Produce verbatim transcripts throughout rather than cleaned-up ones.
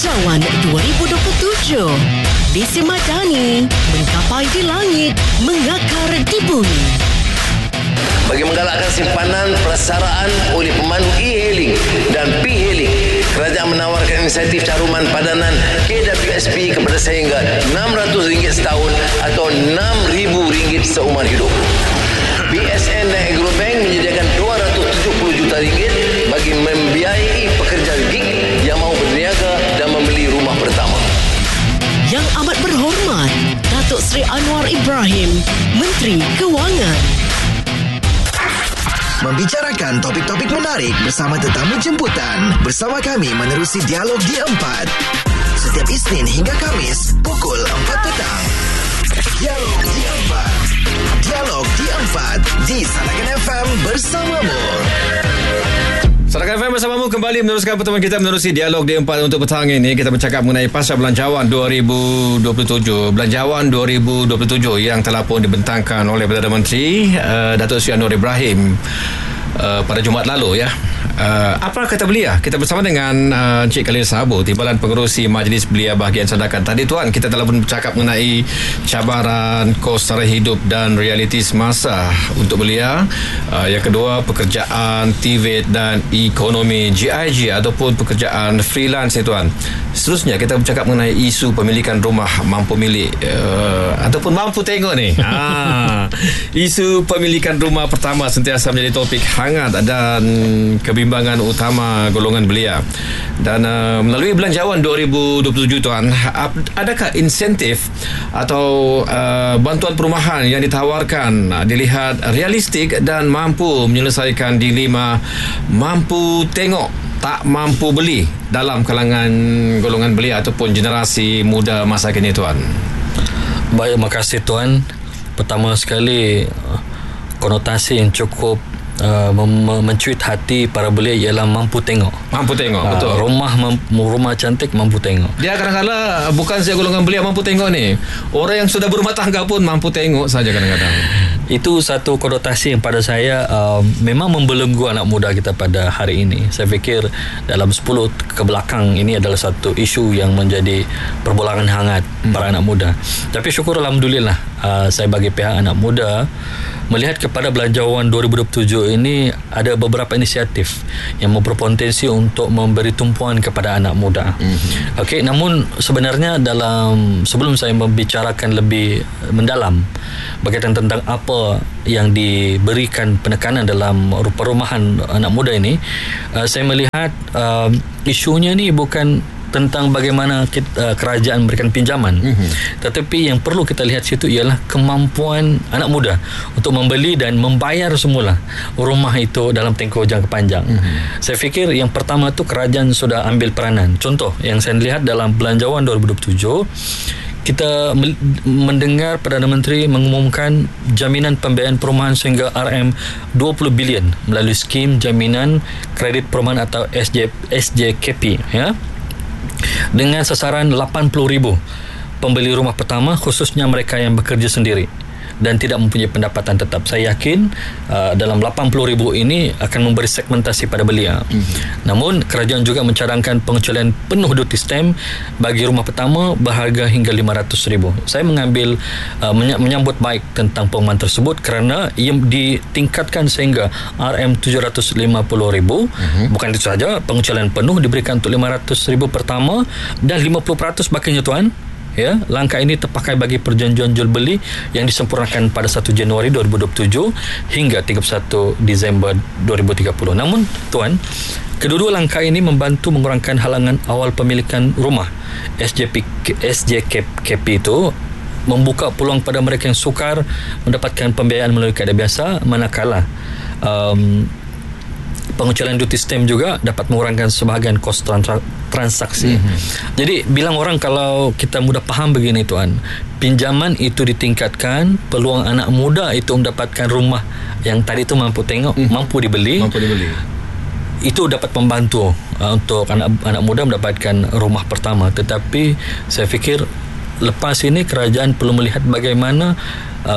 Belanjawan dua ribu dua puluh tujuh disemadani, menggapai di langit, mengakar di bumi. Bagi menggalakkan simpanan persaraan oleh pemandu e-hailing dan P-hailing, kerajaan menawarkan insentif caruman padanan K W S P kepada sehingga enam ratus ringgit setahun atau enam ribu ringgit seumur hidup. B S N dan Agrobank menyediakan dua ratus tujuh puluh juta ringgit bagi membiayai pekerja gig yang mahu berniaga dan membeli rumah pertama. Yang amat berhormat, Datuk Seri Anwar Ibrahim, Menteri Kewangan. Membicarakan topik-topik menarik bersama tetamu jemputan. Bersama kami menerusi Dialog di empat. Setiap Isnin hingga Khamis, pukul empat petang. Dialog di empat. Dialog di empat di Sarakan F M bersamamu. Sarakan F M bersamamu kembali meneruskan pertemuan kita menerusi Dialog di empat untuk petang ini. Kita bercakap mengenai pasal Belanjawan dua ribu dua puluh tujuh. Belanjawan dua ribu dua puluh tujuh yang telah pun dibentangkan oleh Perdana Menteri uh, Datuk Seri Anwar Ibrahim uh, pada Jumaat lalu ya. Uh, apa kata beliau? Kita bersama dengan uh, Encik Khalil Sabo, Timbalan Pengerusi Majlis Belia Bahagian Sandakan. Tadi tuan, kita telah pun bercakap mengenai cabaran kos sara hidup dan realiti semasa untuk belia. Uh, yang kedua, pekerjaan T V E T dan ekonomi G I G ataupun pekerjaan freelance ni tuan. Seterusnya kita bercakap mengenai isu pemilikan rumah mampu milik uh, ataupun mampu tengok ni. Ha, isu pemilikan rumah pertama sentiasa menjadi topik hangat dan kebimbangan utama golongan belia. Dan uh, melalui Belanjawan dua ribu dua puluh tujuh tuan, adakah insentif atau uh, bantuan perumahan yang ditawarkan uh, dilihat realistik dan mampu menyelesaikan dilema mampu tengok tak mampu beli dalam kalangan golongan belia ataupun generasi muda masa kini tuan? Baik, terima kasih tuan. Pertama sekali, konotasi yang cukup Uh, mem- mencuit hati para belia ialah mampu tengok. Mampu tengok, uh, betul. Rumah mem- rumah cantik mampu tengok. Dia kadang-kadang bukan saja golongan belia mampu tengok ni. Orang yang sudah berumah tangga pun mampu tengok saja kadang-kadang. Itu satu konotasi yang pada saya uh, memang membelenggu anak muda kita pada hari ini. Saya fikir dalam sepuluh ke belakang ini adalah satu isu yang menjadi perbolakan hangat hmm. para anak muda. Tapi syukur alhamdulillah, uh, saya bagi pihak anak muda melihat kepada Belanjawan dua ribu dua puluh tujuh ini ada beberapa inisiatif yang berpotensi untuk memberi tumpuan kepada anak muda. Mm-hmm. Okey, namun sebenarnya dalam sebelum saya membicarakan lebih mendalam berkaitan tentang apa yang diberikan penekanan dalam perumahan anak muda ini, uh, saya melihat uh, isunya ni bukan tentang bagaimana kita, uh, kerajaan memberikan pinjaman, mm-hmm. tetapi yang perlu kita lihat situ ialah kemampuan anak muda untuk membeli dan membayar semula rumah itu dalam tempoh jangka panjang. Mm-hmm. Saya fikir yang pertama tu kerajaan sudah ambil peranan. Contoh yang saya lihat dalam Belanjawan dua ribu dua puluh tujuh, kita mendengar Perdana Menteri mengumumkan jaminan pembiayaan perumahan sehingga R M dua puluh bilion melalui skim jaminan kredit perumahan atau S J, S J K P ya, dengan sasaran lapan puluh ribu pembeli rumah pertama, khususnya mereka yang bekerja sendiri dan tidak mempunyai pendapatan tetap. Saya yakin uh, dalam lapan puluh ribu ini akan memberi segmentasi pada belia. Mm-hmm. Namun kerajaan juga mencadangkan pengecualian penuh duty stamp bagi rumah pertama berharga hingga lima ratus ribu. Saya mengambil uh, menyambut baik tentang pengumuman tersebut kerana ia ditingkatkan sehingga R M tujuh ratus lima puluh ribu. Mm-hmm. Bukan itu saja, pengecualian penuh diberikan untuk lima ratus ribu pertama dan lima puluh peratus bakinya tuan. Ya, langkah ini terpakai bagi perjanjian jual beli yang disempurnakan pada satu Januari dua ribu dua puluh tujuh hingga tiga puluh satu Disember dua ribu tiga puluh. Namun, tuan, kedua-dua langkah ini membantu mengurangkan halangan awal pemilikan rumah. S J P, S J K P itu membuka peluang pada mereka yang sukar mendapatkan pembiayaan melalui kaedah biasa, manakala um, pengecualian duty stamp juga dapat mengurangkan sebahagian kos trans- transaksi. Mm-hmm. Jadi bilang orang kalau kita mudah faham begini tuan, pinjaman itu ditingkatkan, peluang anak muda itu mendapatkan rumah yang tadi itu mampu tengok, mm. mampu dibeli. Mampu dibeli. Itu dapat membantu uh, untuk anak anak muda mendapatkan rumah pertama. Tetapi saya fikir lepas ini kerajaan perlu melihat bagaimana uh,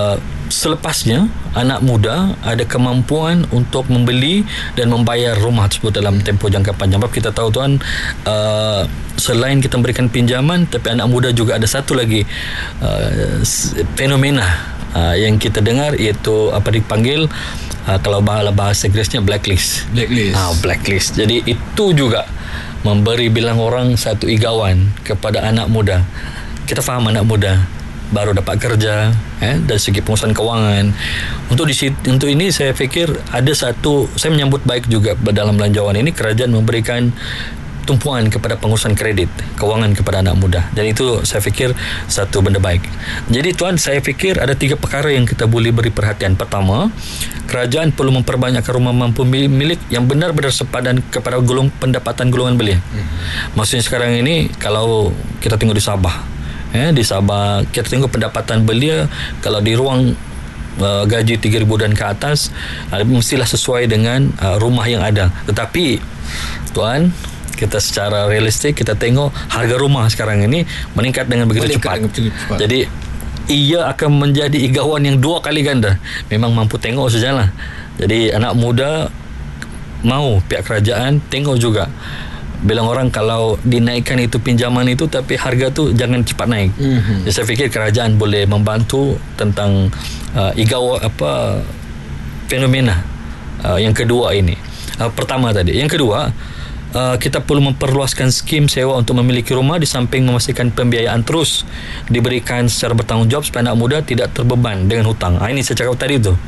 selepasnya anak muda ada kemampuan untuk membeli dan membayar rumah tersebut dalam tempoh jangka panjang. Sebab kita tahu tuan, uh, selain kita memberikan pinjaman, tapi anak muda juga ada satu lagi uh, fenomena uh, yang kita dengar, iaitu apa dipanggil uh, kalau bahasa bahasa Inggerisnya blacklist. Blacklist. Ah, blacklist. Jadi itu juga memberi bilang orang satu igawan kepada anak muda. Kita faham anak muda baru dapat kerja, eh, dari segi pengurusan kewangan. Untuk di untuk ini saya fikir ada satu, saya menyambut baik juga dalam belanjawan ini kerajaan memberikan tumpuan kepada pengurusan kredit kewangan kepada anak muda, dan itu saya fikir satu benda baik. Jadi tuan, saya fikir ada tiga perkara yang kita boleh beri perhatian. Pertama, kerajaan perlu memperbanyakkan rumah mampu milik yang benar-benar sepadan kepada golong pendapatan golongan belia. Hmm. Maksudnya sekarang ini kalau kita tengok di Sabah, Eh, di Sabah kita tengok pendapatan belia kalau di ruang uh, gaji tiga ribu dan ke atas, uh, mestilah sesuai dengan uh, rumah yang ada. Tetapi tuan, kita secara realistik kita tengok harga rumah sekarang ini meningkat dengan begitu cepat. cepat. Jadi ia akan menjadi igawan yang dua kali ganda. Memang mampu tengok sajalah. Jadi anak muda mau pihak kerajaan tengok juga. Bilang orang kalau dinaikkan itu pinjaman itu, tapi harga tu jangan cepat naik. Mm-hmm. Jadi saya fikir kerajaan boleh membantu tentang uh, igawa apa fenomena uh, yang kedua ini. Uh, pertama tadi, yang kedua, uh, kita perlu memperluaskan skim sewa untuk memiliki rumah, di samping memastikan pembiayaan terus diberikan secara bertanggungjawab supaya anak muda tidak terbeban dengan hutang. Ah, ini saya cakap tadi tu.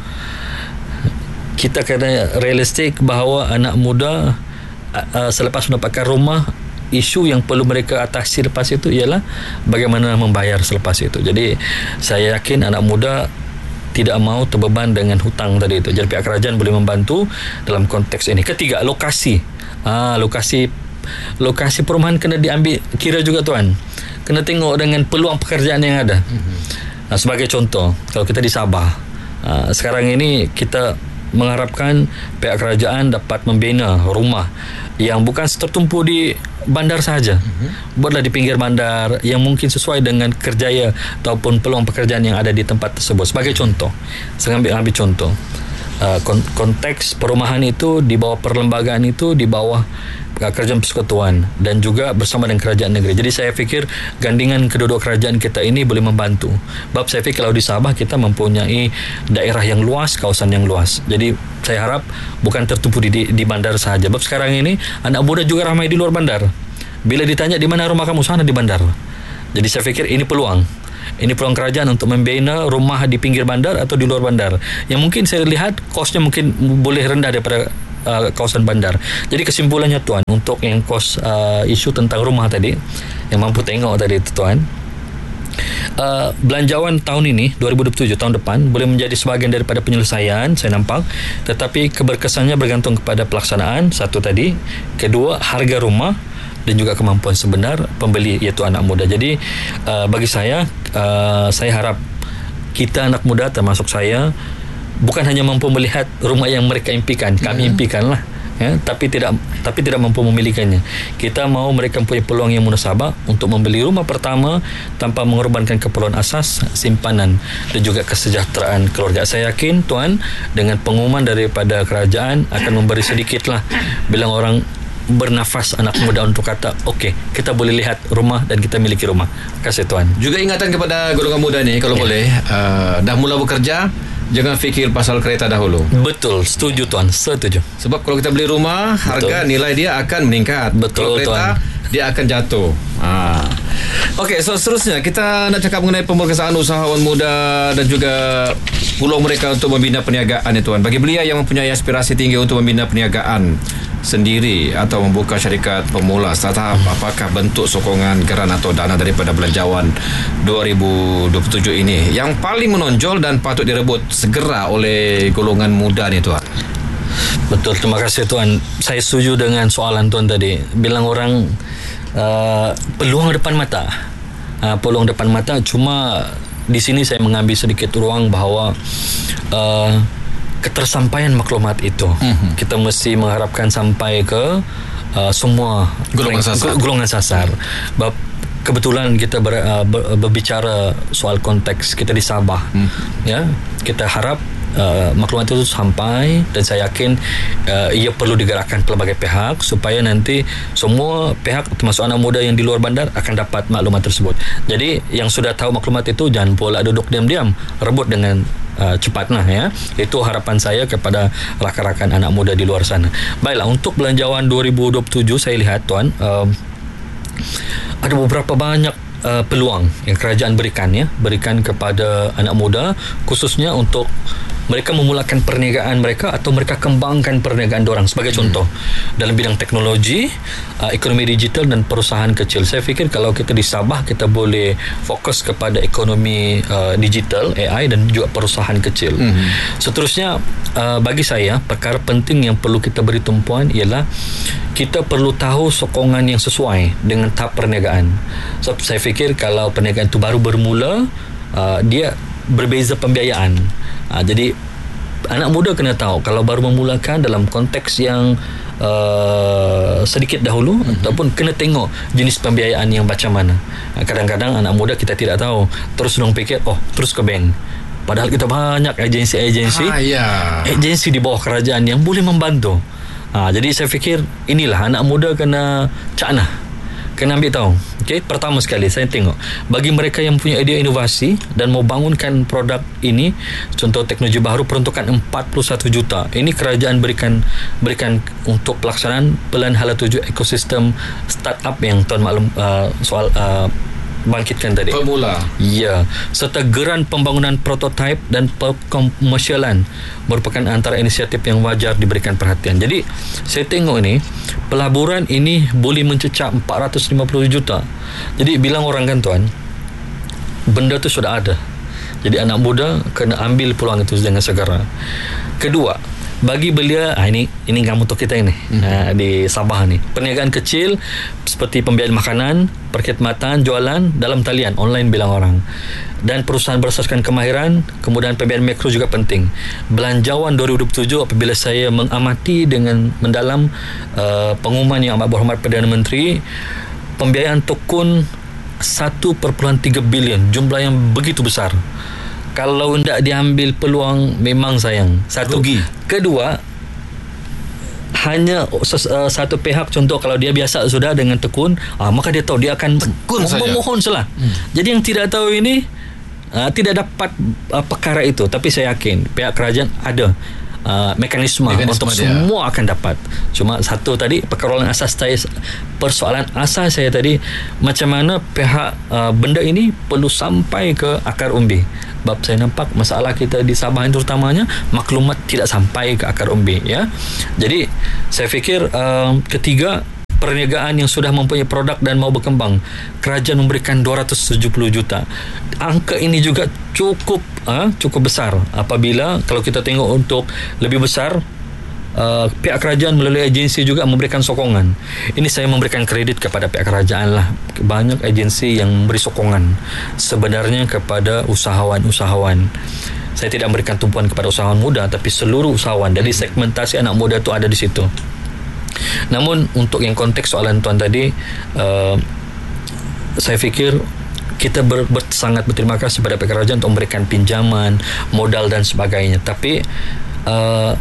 Kita kena realistik bahawa anak muda Uh, selepas mendapatkan rumah, isu yang perlu mereka atasi lepas itu ialah bagaimana membayar selepas itu. Jadi saya yakin anak muda tidak mau terbeban dengan hutang tadi itu. Jadi pihak kerajaan boleh membantu dalam konteks ini. Ketiga, lokasi. Ah, lokasi lokasi perumahan kena diambil kira juga tuan. Kena tengok dengan peluang pekerjaan yang ada. Mm-hmm. Nah, sebagai contoh, kalau kita di Sabah, uh, sekarang ini kita mengharapkan pihak kerajaan dapat membina rumah yang bukan tertumpu di bandar sahaja. Mm-hmm. Buatlah di pinggir bandar yang mungkin sesuai dengan kerjaya ataupun peluang pekerjaan yang ada di tempat tersebut. Sebagai contoh, saya ambil, ambil contoh uh, konteks perumahan itu di bawah perlembagaan itu di bawah kerajaan persekutuan dan juga bersama dengan kerajaan negeri. Jadi saya fikir gandingan kedua-dua kerajaan kita ini boleh membantu. Sebab saya fikir kalau di Sabah kita mempunyai daerah yang luas, kawasan yang luas. Jadi saya harap bukan tertumpu di, di, di bandar sahaja. Sebab sekarang ini anak muda juga ramai di luar bandar. Bila ditanya di mana rumah kamu, sana di bandar. Jadi saya fikir ini peluang. Ini peluang kerajaan untuk membina rumah di pinggir bandar atau di luar bandar. Yang mungkin saya lihat kosnya mungkin boleh rendah daripada Uh, kawasan bandar. Jadi kesimpulannya tuan, untuk yang kos uh, isu tentang rumah tadi yang mampu tengok tadi tu tuan, uh, belanjawan tahun ini dua ribu dua puluh tujuh, tahun depan boleh menjadi sebahagian daripada penyelesaian saya nampak, tetapi keberkesannya bergantung kepada pelaksanaan satu tadi, kedua harga rumah dan juga kemampuan sebenar pembeli iaitu anak muda. Jadi uh, bagi saya uh, saya harap kita anak muda termasuk saya bukan hanya mampu melihat rumah yang mereka impikan, kami hmm. impikanlah, ya, tapi tidak tapi tidak mampu memilikannya. Kita mau mereka mempunyai peluang yang munasabah untuk membeli rumah pertama tanpa mengorbankan keperluan asas, simpanan dan juga kesejahteraan keluarga. Saya yakin tuan, dengan pengumuman daripada kerajaan akan memberi sedikitlah bilang orang bernafas anak muda untuk kata okey, kita boleh lihat rumah dan kita miliki rumah. Terima kasih tuan. Juga ingatan kepada golongan muda ni, kalau yeah. boleh uh, dah mula bekerja, jangan fikir pasal kereta dahulu. Betul, setuju tuan, setuju. Sebab kalau kita beli rumah, harga betul. Nilai dia akan meningkat. Betul, kalau kereta, tuan, dia akan jatuh. Ha. Okey, so seterusnya kita nak cakap mengenai pemerkasaan usahawan muda dan juga peluang mereka untuk membina perniagaan ni tuan. Bagi belia yang mempunyai aspirasi tinggi untuk membina perniagaan sendiri atau membuka syarikat pemula startup, apakah bentuk sokongan geran atau dana daripada belanjawan dua ribu dua puluh tujuh ini yang paling menonjol dan patut direbut segera oleh golongan muda ni tuan? Betul, terima kasih tuan. Saya setuju dengan soalan tuan tadi. Bilang orang uh, peluang depan mata, uh, peluang depan mata. Cuma di sini saya mengambil sedikit ruang bahawa uh, ketersampaian maklumat itu mm-hmm. kita mesti mengharapkan sampai ke uh, semua golongan sasar. golongan sasar. Bab kebetulan kita ber, uh, ber, berbicara soal konteks kita di Sabah, hmm. ya, kita harap Uh, maklumat itu sampai, dan saya yakin uh, ia perlu digerakkan pelbagai pihak supaya nanti semua pihak termasuk anak muda yang di luar bandar akan dapat maklumat tersebut. Jadi yang sudah tahu maklumat itu jangan pula duduk diam-diam, rebut dengan uh, cepatlah, ya. Itu harapan saya kepada rakan-rakan anak muda di luar sana. Baiklah, untuk belanjawan dua ribu dua puluh tujuh saya lihat tuan, uh, ada beberapa banyak uh, peluang yang kerajaan berikan, ya, berikan kepada anak muda, khususnya untuk mereka memulakan perniagaan mereka atau mereka kembangkan perniagaan diorang. Sebagai contoh, hmm. dalam bidang teknologi, uh, ekonomi digital dan perusahaan kecil. Saya fikir kalau kita di Sabah, kita boleh fokus kepada ekonomi uh, digital, A I, dan juga perusahaan kecil. Hmm. Seterusnya, uh, bagi saya, perkara penting yang perlu kita beri tumpuan ialah kita perlu tahu sokongan yang sesuai dengan tahap perniagaan. So, saya fikir kalau perniagaan itu baru bermula, uh, dia berbeza pembiayaan. Ha, jadi anak muda kena tahu kalau baru memulakan dalam konteks yang uh, sedikit dahulu, mm-hmm. ataupun kena tengok jenis pembiayaan yang macam mana. Ha, kadang-kadang anak muda kita tidak tahu, terus dong fikir oh terus ke bank, padahal kita banyak agensi-agensi ha, yeah. agensi di bawah kerajaan yang boleh membantu. Ha, jadi saya fikir inilah anak muda kena cakna, kena ambil tahu. Okay, pertama sekali saya tengok bagi mereka yang punya idea inovasi dan mau bangunkan produk ini, contoh teknologi baru, peruntukan empat puluh satu juta. Ini kerajaan berikan berikan untuk pelaksanaan Pelan Hala tujuh ekosistem startup yang tuan maklum uh, soal uh, bangkitkan tadi. Pemula. Ya, serta geran pembangunan prototipe dan pekomersialan merupakan antara inisiatif yang wajar diberikan perhatian. Jadi, saya tengok ini, pelaburan ini boleh mencecah empat ratus lima puluh juta. Jadi, bilang orang kan tuan, benda tu sudah ada. Jadi, anak muda kena ambil peluang itu dengan segera. Kedua, bagi belia, ah ini ini kamu untuk kita ini, mm-hmm. ah, di Sabah ni, perniagaan kecil seperti pembiayaan makanan, perkhidmatan, jualan dalam talian online bilang orang, dan perusahaan berasaskan kemahiran, kemudian pembiayaan mikro juga penting. Belanjawan dua ribu dua puluh tujuh, apabila saya mengamati dengan mendalam uh, pengumuman yang amat berhormat Perdana Menteri, pembiayaan tekun satu perpuluhan tiga bilion, jumlah yang begitu besar. Kalau tidak diambil peluang, memang sayang. Satu. Rugi. Kedua, hanya uh, satu pihak, contoh kalau dia biasa sudah dengan tekun, uh, maka dia tahu dia akan tekun memohon saja. Hmm. Jadi yang tidak tahu ini uh, tidak dapat uh, perkara itu. Tapi saya yakin pihak kerajaan ada Uh, mekanisme, mekanisme untuk dia. Semua akan dapat. Cuma satu tadi, persoalan asas saya, persoalan asas saya tadi, macam mana pihak uh, benda ini perlu sampai ke akar umbi. Sebab saya nampak masalah kita di Sabah ini terutamanya maklumat tidak sampai ke akar umbi, ya. Jadi saya fikir uh, ketiga, perniagaan yang sudah mempunyai produk dan mau berkembang, kerajaan memberikan dua ratus tujuh puluh juta. Angka ini juga cukup uh, cukup besar apabila kalau kita tengok untuk lebih besar, uh, pihak kerajaan melalui agensi juga memberikan sokongan. Ini saya memberikan kredit kepada pihak kerajaan lah. Banyak agensi yang memberi sokongan sebenarnya kepada usahawan-usahawan. Saya tidak memberikan tumpuan kepada usahawan muda, tapi seluruh usahawan. Jadi segmentasi anak muda itu ada di situ. Namun untuk yang konteks soalan tuan tadi, uh, saya fikir kita ber, ber, sangat berterima kasih kepada pihak kerajaan untuk memberikan pinjaman, modal dan sebagainya. Tapi uh,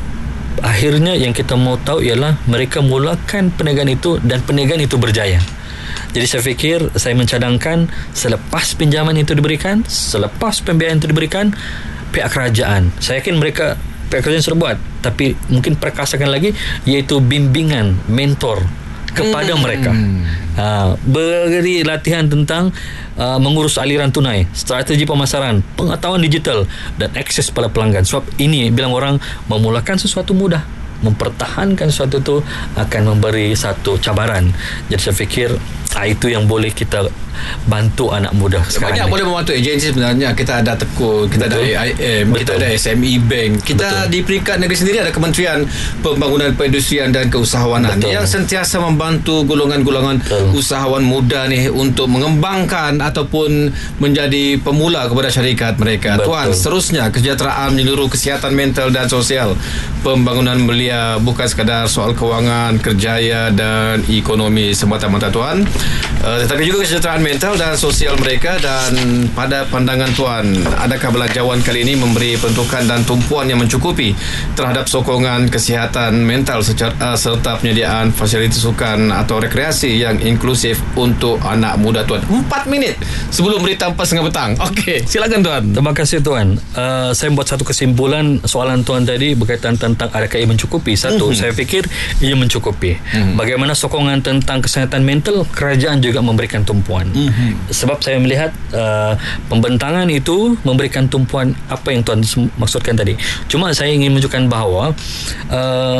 akhirnya yang kita mau tahu ialah mereka mulakan perniagaan itu dan perniagaan itu berjaya. Jadi saya fikir saya mencadangkan selepas pinjaman itu diberikan, selepas pembiayaan itu diberikan, pihak kerajaan, saya yakin mereka pihak kerajaan sudah buat, tapi mungkin perkasakan lagi, iaitu bimbingan, mentor kepada hmm. mereka. Ha, beri latihan tentang uh, mengurus aliran tunai, strategi pemasaran, pengetahuan digital dan akses pada pelanggan. Sebab ini bilang orang, memulakan sesuatu mudah, mempertahankan sesuatu itu akan memberi satu cabaran. Jadi saya fikir ah, itu yang boleh kita bantu anak muda sekarang. Banyak ini boleh membantu agensi sebenarnya. Kita ada Tekun, kita Betul. ada A I M, Betul. kita ada S M E Bank. Kita Betul. di peringkat negeri sendiri ada Kementerian Pembangunan Perindustrian dan Keusahawanan Betul. yang sentiasa membantu golongan-golongan Betul. usahawan muda ni untuk mengembangkan ataupun menjadi pemula kepada syarikat mereka. Betul. Tuan, seterusnya kesejahteraan menyeluruh, kesihatan mental dan sosial, pembangunan belia belia bukan sekadar soal kewangan, kerjaya dan ekonomi semata-mata tuan, uh, tetapi juga kesejahteraan mental dan sosial mereka. Dan pada pandangan tuan, adakah belanjawan kali ini memberi peruntukan dan tumpuan yang mencukupi terhadap sokongan kesihatan mental secara, uh, serta penyediaan fasiliti sukan atau rekreasi yang inklusif untuk anak muda tuan? Empat minit sebelum berita empat setengah petang. Okey, silakan tuan. Terima kasih tuan. Uh, saya buat satu kesimpulan soalan tuan tadi berkaitan tentang adakah ia mencukupi. Satu, mm-hmm. saya fikir ia mencukupi. Mm-hmm. Bagaimana sokongan tentang kesihatan mental, kerajaan juga memberikan tumpuan. Mm-hmm. Sebab saya melihat uh, pembentangan itu memberikan tumpuan apa yang tuan maksudkan tadi. Cuma saya ingin menunjukkan bahawa uh,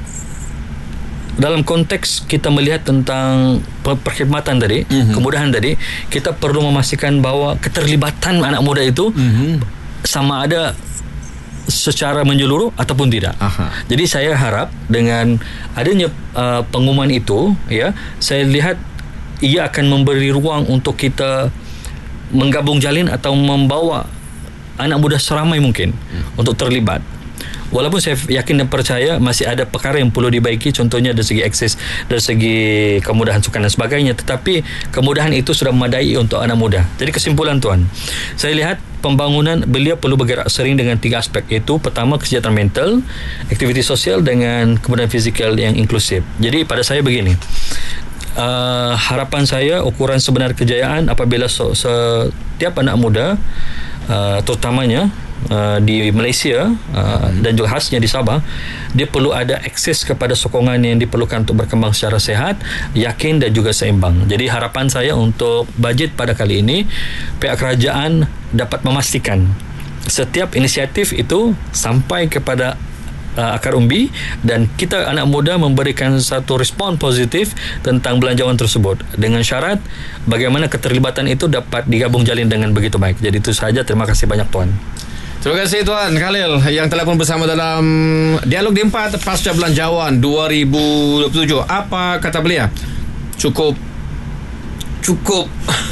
dalam konteks kita melihat tentang perkhidmatan tadi, mm-hmm. kemudahan tadi, kita perlu memastikan bahawa keterlibatan anak muda itu mm-hmm. sama ada secara menyeluruh ataupun tidak. Aha. Jadi saya harap dengan adanya uh, pengumuman itu, ya, saya lihat ia akan memberi ruang untuk kita menggabung jalin atau membawa anak muda seramai mungkin hmm. untuk terlibat. Walaupun saya yakin dan percaya masih ada perkara yang perlu dibaiki, contohnya dari segi akses, dari segi kemudahan sukan dan sebagainya, tetapi kemudahan itu sudah memadai untuk anak muda. Jadi kesimpulan tuan, saya lihat pembangunan belia perlu bergerak sering dengan tiga aspek, iaitu pertama kesejahteraan mental, aktiviti sosial dengan kemudahan fizikal yang inklusif. Jadi pada saya begini, uh, harapan saya ukuran sebenar kejayaan apabila so, setiap anak muda uh, terutamanya Uh, di Malaysia uh, dan juga khasnya di Sabah, dia perlu ada akses kepada sokongan yang diperlukan untuk berkembang secara sehat, yakin dan juga seimbang. Jadi harapan saya untuk bajet pada kali ini, pihak kerajaan dapat memastikan setiap inisiatif itu sampai kepada uh, akar umbi dan kita anak muda memberikan satu respon positif tentang belanjawan tersebut, dengan syarat bagaimana keterlibatan itu dapat digabung jalin dengan begitu baik. Jadi itu sahaja. Terima kasih banyak tuan. Terima kasih Tuan Khalil yang telah pun bersama dalam Dialog D empat Pasca Belanjawan dua ribu dua puluh tujuh. Apa kata beliau? Cukup Cukup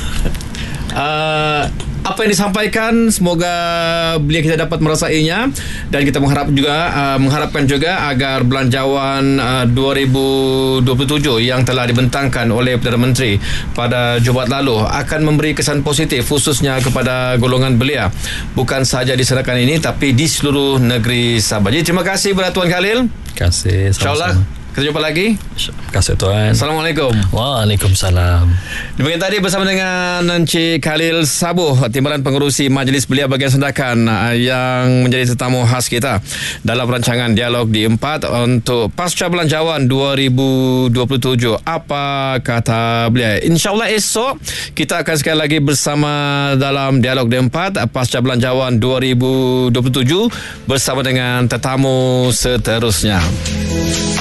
uh, apa yang disampaikan, semoga beliau kita dapat merasainya, dan kita mengharap juga uh, mengharapkan juga agar belanjawan uh, dua ribu dua puluh tujuh yang telah dibentangkan oleh Perdana Menteri pada Jumaat lalu akan memberi kesan positif khususnya kepada golongan belia, bukan sahaja di Serakan ini tapi di seluruh negeri Sabah. Jadi terima kasih kepada Tuan Khalil. Terima kasih. InsyaAllah kita jumpa lagi. Terima kasih tuan. Assalamualaikum. Waalaikumsalam. Demikian tadi bersama dengan Encik Khalil Sabuh, Timbalan Pengerusi Majlis Belia Bahagian Sandakan, yang menjadi tetamu khas kita dalam rancangan Dialog D empat untuk Pasca Belanjawan dua ribu dua puluh tujuh. Apa kata beliau? InsyaAllah esok kita akan sekali lagi bersama dalam Dialog D empat Pasca Belanjawan dua ribu dua puluh tujuh bersama dengan tetamu seterusnya.